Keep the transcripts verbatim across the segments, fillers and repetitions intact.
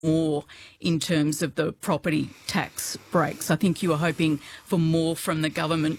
more in terms of the property tax breaks. I think you were hoping for more from the government.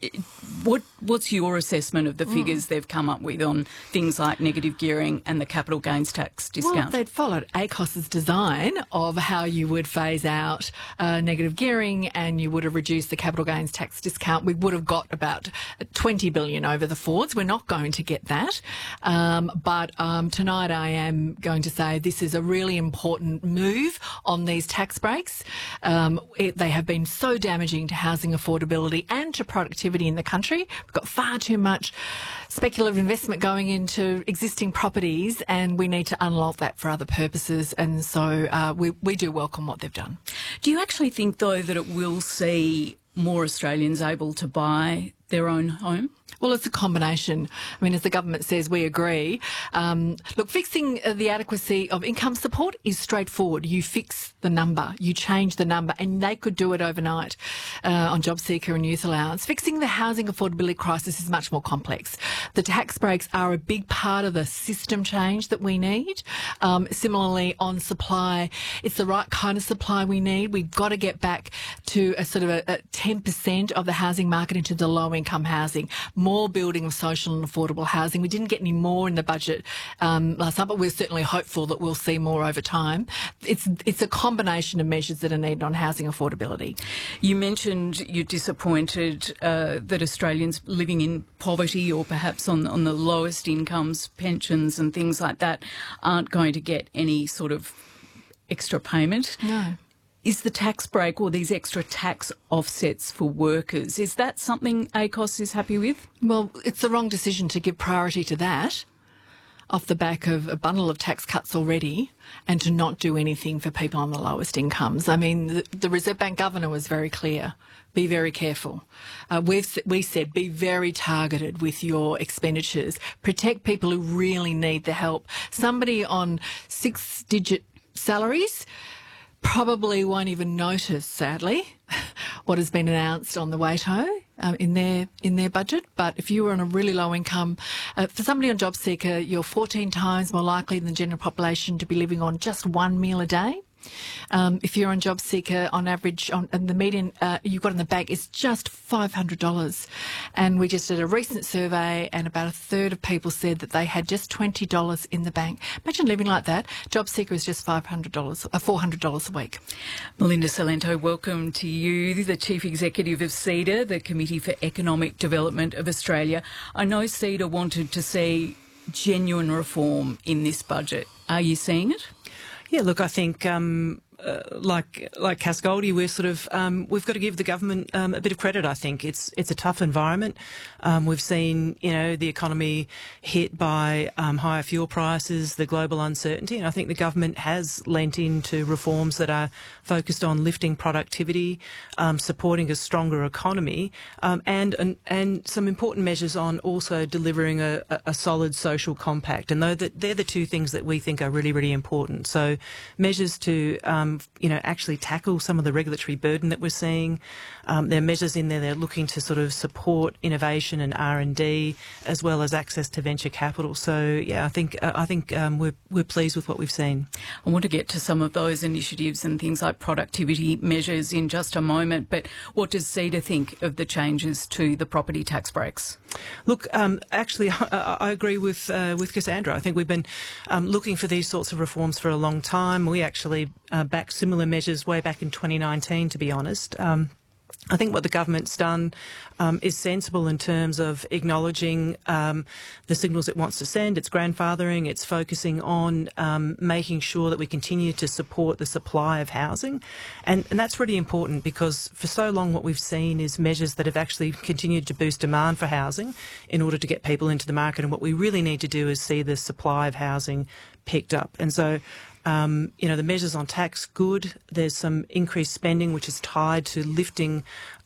What What's your assessment of the figures mm. they've come up with on things like negative gearing and the capital gains tax discount? Well, they'd followed ACOS's design of how you would phase out uh, negative gearing and you would have reduced the capital gains tax discount. We would have got about twenty billion dollars over the Fords. We're not going to get that. Um, but um, tonight I am going to say this is a really important move on these tax breaks. Um, it, they have been so damaging to housing affordability and to productivity in the country. We've got far too much speculative investment going into existing properties and we need to unlock that for other purposes. And so uh, we, we do welcome what they've done. Do you actually think, though, that it will see more Australians able to buy their own home? Well, it's a combination. I mean, as the government says, we agree. Um, look, fixing the adequacy of income support is straightforward. You fix the number, you change the number, and they could do it overnight uh, on JobSeeker and Youth Allowance. Fixing the housing affordability crisis is much more complex. The tax breaks are a big part of the system change that we need. Um, similarly, on supply, it's the right kind of supply we need. We've got to get back to a sort of a, a ten percent of the housing market into the low-income housing. More building of social and affordable housing. We didn't get any more in the budget um, last night, but we're certainly hopeful that we'll see more over time. It's it's a combination of measures that are needed on housing affordability. You mentioned you're disappointed uh, that Australians living in poverty or perhaps on, on the lowest incomes, pensions and things like that, aren't going to get any sort of extra payment. No. Is the tax break or these extra tax offsets for workers, is that something ACOS is happy with? Well, it's the wrong decision to give priority to that off the back of a bundle of tax cuts already and to not do anything for people on the lowest incomes. I mean, the, the Reserve Bank governor was very clear. Be very careful. Uh, we've we said be very targeted with your expenditures. Protect people who really need the help. Somebody on six-digit salaries probably won't even notice, sadly, what has been announced on the WATO um, in their in their budget. But if you were on a really low income, uh, for somebody on JobSeeker, you're fourteen times more likely than the general population to be living on just one meal a day. Um, if you're on JobSeeker, on average, on, and the median uh, you've got in the bank is just five hundred dollars. And we just did a recent survey and about a third of people said that they had just twenty dollars in the bank. Imagine living like that. JobSeeker is just five hundred dollars, uh, four hundred dollars a week. Melinda Cilento, welcome to you, the Chief Executive of CEDA, the Committee for Economic Development of Australia. I know CEDA wanted to see genuine reform in this budget. Are you seeing it? Yeah, look, I think um, uh, like like Cass Goldie, we're sort of um, we've got to give the government um, a bit of credit. I think it's it's a tough environment. Um, we've seen you know the economy hit by um, higher fuel prices, the global uncertainty, and I think the government has lent into reforms that are focused on lifting productivity, um, supporting a stronger economy, um, and, and and some important measures on also delivering a, a solid social compact. And though that they're the two things that we think are really really important. So measures to um, you know actually tackle some of the regulatory burden that we're seeing. Um, there are measures in there that are looking to sort of support innovation and R and D as well as access to venture capital. So yeah, I think uh, I think um, we're we're pleased with what we've seen. I want to get to some of those initiatives and things like productivity measures in just a moment, but what does CEDA think of the changes to the property tax breaks? Look, um, actually, I, I agree with uh, with Cassandra. I think we've been um, looking for these sorts of reforms for a long time. We actually uh, backed similar measures way back in twenty nineteen, to be honest. Um, I think what the government's done um, is sensible in terms of acknowledging um, the signals it wants to send. It's grandfathering. It's focusing on um, making sure that we continue to support the supply of housing. And, and that's really important because for so long what we've seen is measures that have actually continued to boost demand for housing in order to get people into the market. And what we really need to do is see the supply of housing picked up. And so Um, you know, the measures on tax, good. There's some increased spending which is tied to lifting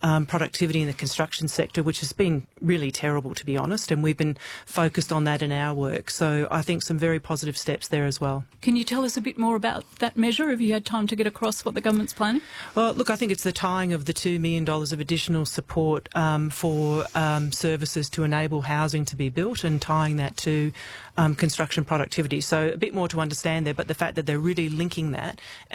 um, productivity in the construction sector, which has been really terrible, to be honest, and we've been focused on that in our work. So I think some very positive steps there as well. Can you tell us a bit more about that measure? Have you had time to get across what the government's planning? Well, look, I think it's the tying of the two million dollars of additional support um, for um, services to enable housing to be built and tying that to um, construction productivity. So a bit more to understand there, but the fact that they're really linking that